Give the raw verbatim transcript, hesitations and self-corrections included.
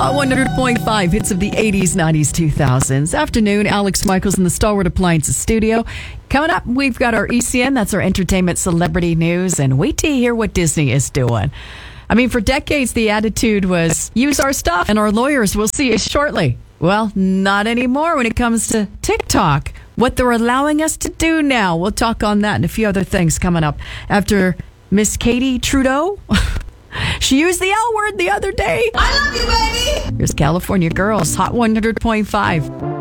Hot one hundred point five hits of the eighties, nineties, two thousands. Afternoon, Alex Michaels in the Stalwart Appliances studio. Coming up, we've got our E C N. That's our entertainment celebrity news. And wait till you hear what Disney is doing. I mean, for decades, the attitude was use our stuff and our lawyers will see you shortly. Well, not anymore when it comes to TikTok. What they're allowing us to do now. We'll talk on that and a few other things coming up after Miss Katie Trudeau. She used the L word the other day. I love you, baby. Here's California Girls, Hot one hundred point five.